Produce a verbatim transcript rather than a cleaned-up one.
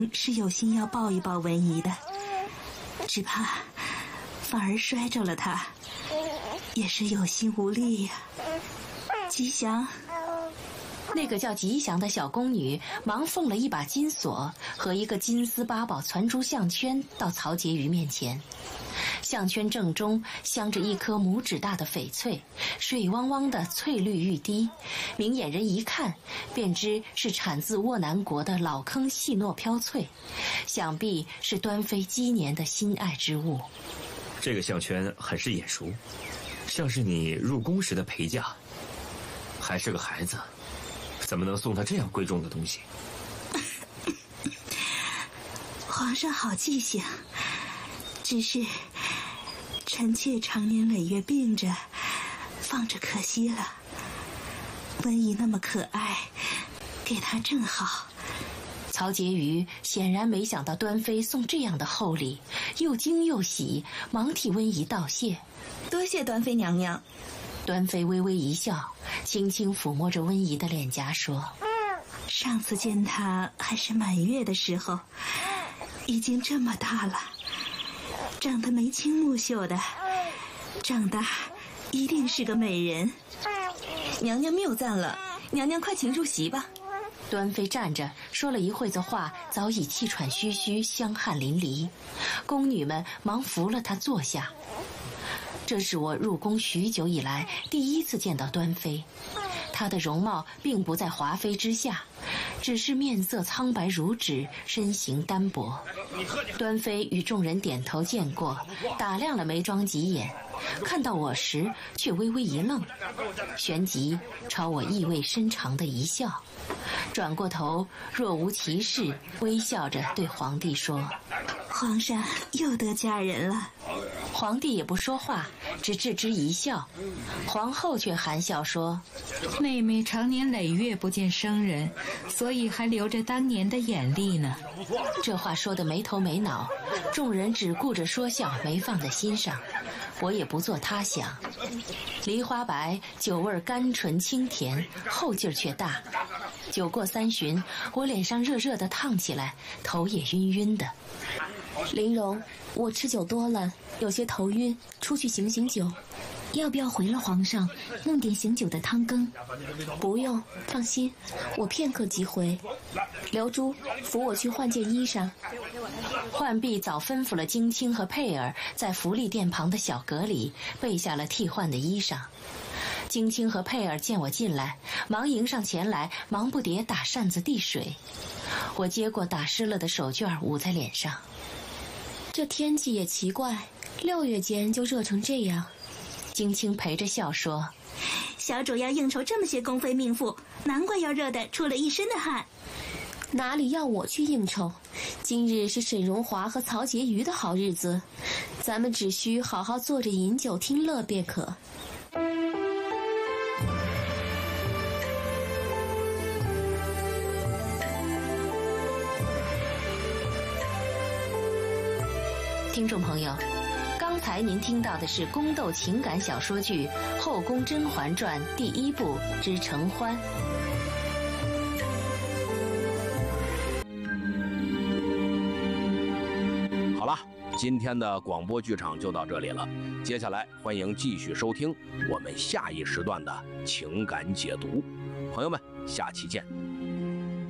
是有心要抱一抱文怡的，只怕反而摔着了她，也是有心无力呀、啊。吉祥， 那个叫吉祥的小宫女忙奉了一把金锁和一个金丝八宝攒珠项圈到曹婕妤面前。项圈正中镶着一颗拇指大的翡翠，水汪汪的翠绿欲滴，明眼人一看便知是产自沃南国的老坑细糯飘翠，想必是端妃积年的心爱之物。 这个项圈很是眼熟，像是你入宫时的陪嫁。还是个孩子，怎么能送他这样贵重的东西？ 皇上好记性，只是臣妾常年累月病着，放着可惜了。文怡那么可爱，给她正好。 曹婕妤显然没想到端妃送这样的厚礼，又惊又喜，忙替温宜道谢。 多谢端妃娘娘。 端妃微微一笑，轻轻抚摸着温宜的脸颊说： 上次见她还是满月的时候，已经这么大了，长得眉清目秀的，长大一定是个美人。 娘娘谬赞了，娘娘快请入席吧。 端妃站着说了一会子话，早已气喘吁吁，香汗淋漓。宫女们忙扶了她坐下。这是我入宫许久以来第一次见到端妃，她的容貌并不在华妃之下，只是面色苍白如纸，身形单薄。端妃与众人点头见过，打量了眉庄几眼，看到我时却微微一愣，旋即朝我意味深长的一笑，转过头若无其事，微笑着对皇帝说： 皇上又得佳人了。 皇帝也不说话，只置之一笑。皇后却含笑说： 妹妹常年累月不见生人，所以还留着当年的眼力呢。 这话说得没头没脑，众人只顾着说笑，没放在心上。我也不做他想。梨花白酒味甘醇清甜，后劲儿却大。酒过三巡，我脸上热热的烫起来，头也晕晕的。 玲珑，我吃酒多了，有些头晕，出去醒醒酒。要不要回了皇上，弄点醒酒的汤羹？不用，放心，我片刻即回。刘珠，扶我去换件衣裳。 浣碧早吩咐了京卿和佩儿，在福利殿旁的小阁里备下了替换的衣裳。京卿和佩儿见我进来，忙迎上前来，忙不迭打扇子递水。我接过打湿了的手绢捂在脸上。 这天气也奇怪，六月间就热成这样。 京卿陪着笑说： 小主要应酬这么些宫妃命妇，难怪要热得出了一身的汗。 哪里要我去应酬？今日是沈荣华和曹婕妤的好日子，咱们只需好好坐着饮酒听乐便可。 听众朋友，刚才您听到的是宫斗情感小说剧《后宫甄嬛传》第一部之承欢。 好了，今天的广播剧场就到这里了，接下来欢迎继续收听我们下一时段的情感解读。朋友们，下期见。